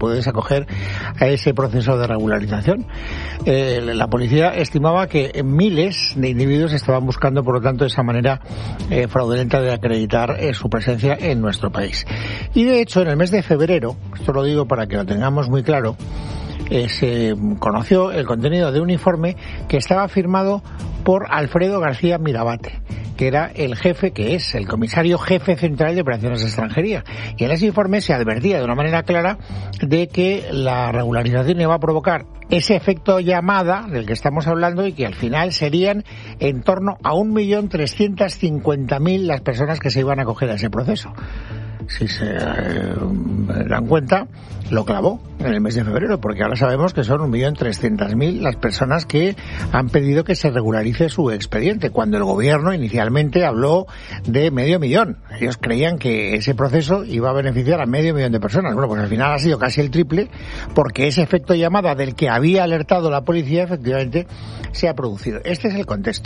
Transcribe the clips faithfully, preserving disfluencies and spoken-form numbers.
puedes acoger a ese proceso de regularización. Eh, la policía estimaba que miles de individuos estaban buscando, por lo tanto, esa manera eh, fraudulenta de acreditar eh, su presencia en nuestro país. Y de hecho, en el mes de febrero, esto lo digo para que lo tengamos muy claro, eh, se conoció el contenido de un informe que estaba firmado por Alfredo García Mirabate, que era el jefe, que es el comisario jefe central de operaciones de extranjería. Y en ese informe se advertía de una manera clara de que la regularización iba a provocar ese efecto llamada del que estamos hablando y que al final serían en torno a un millón trescientos cincuenta mil las personas que se iban a acoger a ese proceso. Si se eh, dan cuenta, lo clavó en el mes de febrero, porque ahora sabemos que son un millón trescientos mil las personas que han pedido que se regularice su expediente, cuando el gobierno inicialmente habló de medio millón. Ellos creían que ese proceso iba a beneficiar a medio millón de personas. Bueno, pues al final ha sido casi el triple, porque ese efecto llamada del que había alertado la policía efectivamente se ha producido. Este es el contexto.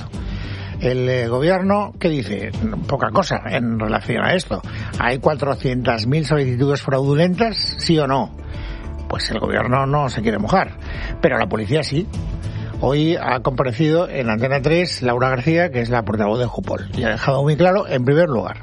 El eh, gobierno, ¿qué dice? Poca cosa en relación a esto. ¿Hay cuatrocientas mil solicitudes fraudulentas? ¿Sí o no? Pues el gobierno no se quiere mojar, pero la policía sí. Hoy ha comparecido en Antena tres Laura García, que es la portavoz de Jupol, y ha dejado muy claro, en primer lugar,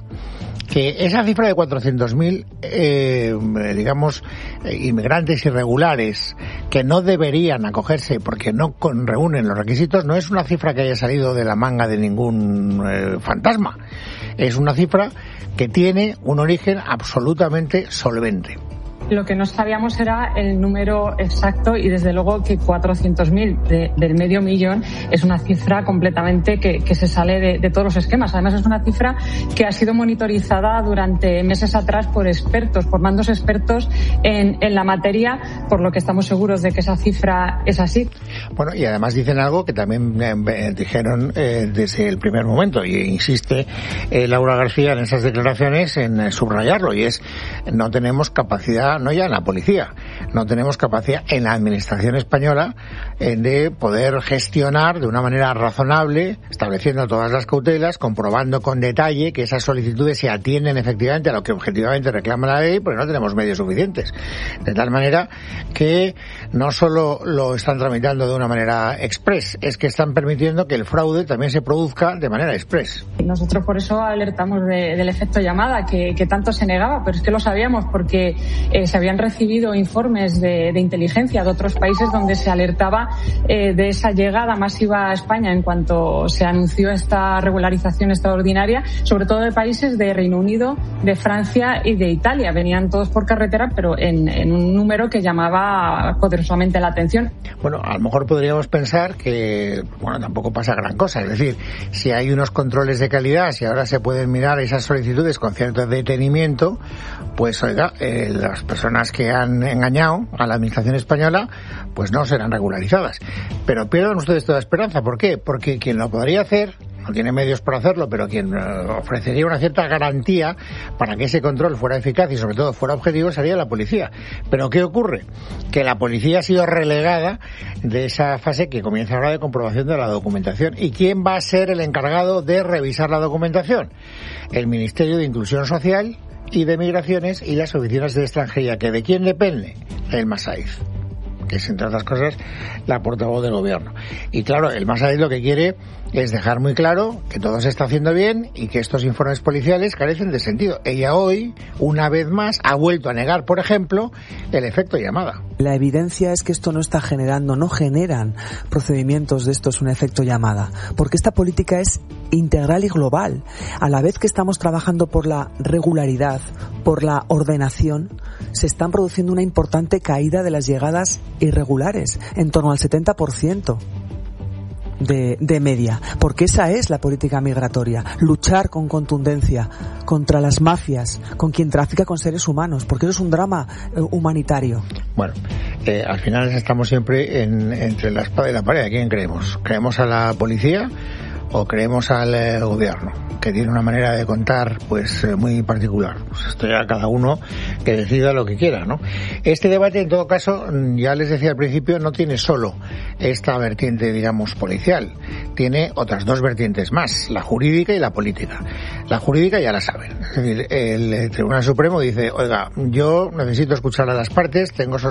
que esa cifra de cuatrocientos mil, eh, digamos, eh, inmigrantes irregulares que no deberían acogerse porque no con, reúnen los requisitos, no es una cifra que haya salido de la manga de ningún eh, fantasma. Es una cifra que tiene un origen absolutamente solvente. Lo que no sabíamos era el número exacto y desde luego que cuatrocientos mil de, del medio millón es una cifra completamente que, que se sale de, de todos los esquemas. Además es una cifra que ha sido monitorizada durante meses atrás por expertos, por mandos expertos en, en la materia, por lo que estamos seguros de que esa cifra es así. Bueno, y además dicen algo que también eh, dijeron eh, desde el primer momento, y insiste eh, Laura García en esas declaraciones en eh, subrayarlo, y es: no tenemos capacidad, no ya en la policía, no tenemos capacidad en la administración española eh, de poder gestionar de una manera razonable, estableciendo todas las cautelas, comprobando con detalle que esas solicitudes se atienden efectivamente a lo que objetivamente reclama la ley, porque no tenemos medios suficientes. De tal manera que no solo lo están tramitando de una manera express, es que están permitiendo que el fraude también se produzca de manera express. Nosotros por eso alertamos de, del efecto llamada, que, que tanto se negaba, pero es que lo sabíamos porque eh, se habían recibido informes de, de inteligencia de otros países donde se alertaba eh, de esa llegada masiva a España en cuanto se anunció esta regularización extraordinaria, sobre todo de países de Reino Unido, de Francia y de Italia. Venían todos por carretera, pero en, en un número que llamaba poderosamente la atención. Bueno, a lo mejor podríamos pensar que, bueno, tampoco pasa gran cosa. Es decir, si hay unos controles de calidad, si ahora se pueden mirar esas solicitudes con cierto detenimiento, pues oiga, eh, las personas que han engañado a la administración española, pues no serán regularizadas. Pero pierdan ustedes toda esperanza. ¿Por qué? Porque quien lo podría hacer, no tiene medios para hacerlo, pero quien ofrecería una cierta garantía para que ese control fuera eficaz y sobre todo fuera objetivo sería la policía. Pero ¿qué ocurre? Que la policía ha sido relegada de esa fase que comienza ahora de comprobación de la documentación. ¿Y quién va a ser el encargado de revisar la documentación? El Ministerio de Inclusión Social y de Migraciones y las oficinas de extranjería. ¿Que de quién depende? El Masaiz, que es, entre otras cosas, la portavoz del gobierno. Y claro, el Masaiz lo que quiere es dejar muy claro que todo se está haciendo bien y que estos informes policiales carecen de sentido. Ella hoy, una vez más, ha vuelto a negar, por ejemplo, el efecto llamada. La evidencia es que esto no está generando, no generan procedimientos de estos un efecto llamada, porque esta política es integral y global. A la vez que estamos trabajando por la regularidad, por la ordenación, se están produciendo una importante caída de las llegadas irregulares, en torno al setenta por ciento. De, de media, porque esa es la política migratoria, luchar con contundencia contra las mafias, con quien trafica con seres humanos, porque eso es un drama eh, humanitario. Bueno, eh, al final estamos siempre en, entre la espada y la pared. ¿A quién creemos? ¿Creemos a la policía o creemos al eh, gobierno, que tiene una manera de contar pues eh, muy particular. Pues esto ya cada uno que decida lo que quiera, ¿no? Este debate, en todo caso, ya les decía al principio, no tiene solo esta vertiente, digamos, policial. Tiene otras dos vertientes más, la jurídica y la política. La jurídica ya la saben. Es decir, el Tribunal Supremo dice, oiga, yo necesito escuchar a las partes, tengo